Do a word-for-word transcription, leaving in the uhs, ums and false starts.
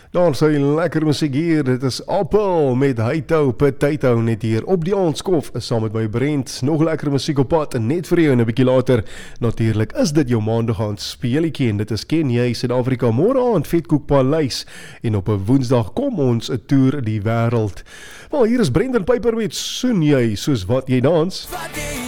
Daar sy lekker muziek hier, dit is Appel met Heito Potato net hier op die aandskof, saam met my Brent, nog lekker muziek op pad, net vir jou en 'n bietjie later, natuurlijk is dit jou maandag aand speelietjie en dit is Ken jy Suid-Afrika môre aand Vetkoek Paleis en op 'n Woensdag kom ons 'n toer die wêreld. Wel, hier is Brendan Piper met Soen jy soos wat jy dans. Wat